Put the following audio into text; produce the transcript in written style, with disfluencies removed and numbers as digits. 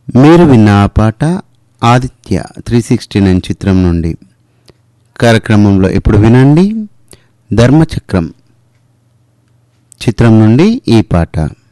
మీరు విన్న ఆ పాట ఆదిత్య 369 చిత్రం నుండి. కార్యక్రమంలో ఇప్పుడు వినండి ధర్మచక్రం చిత్రం నుండి ఈ పాట.